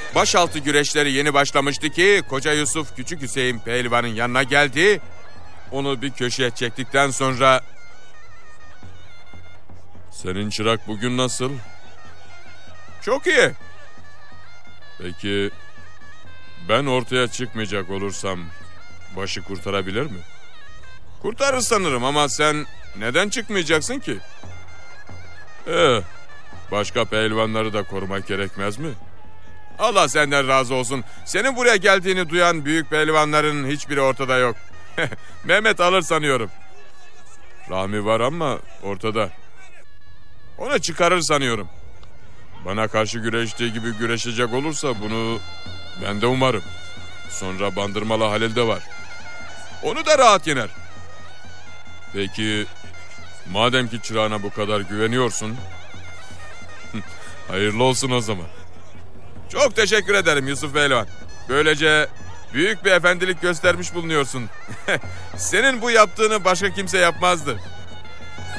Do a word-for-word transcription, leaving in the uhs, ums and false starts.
Başaltı güreşleri yeni başlamıştı ki Koca Yusuf Küçük Hüseyin Pehlivan'ın yanına geldi. Onu bir köşeye çektikten sonra... Senin çırak bugün nasıl? Çok iyi. Peki ben ortaya çıkmayacak olursam başı kurtarabilir mi? Kurtarır sanırım ama sen neden çıkmayacaksın ki? Eh, başka pehlivanları da korumak gerekmez mi? Allah senden razı olsun. Senin buraya geldiğini duyan büyük pehlivanların hiçbiri ortada yok. Mehmet alır sanıyorum. Rahmi var ama ortada. Onu çıkarır sanıyorum. Bana karşı güreştiği gibi güreşecek olursa bunu ben de umarım. Sonra Bandırmalı Halil de var. Onu da rahat yener. Peki madem ki çırağına bu kadar güveniyorsun, hayırlı olsun o zaman. Çok teşekkür ederim Yusuf Pehlivan. Böylece büyük bir efendilik göstermiş bulunuyorsun. Senin bu yaptığını başka kimse yapmazdı.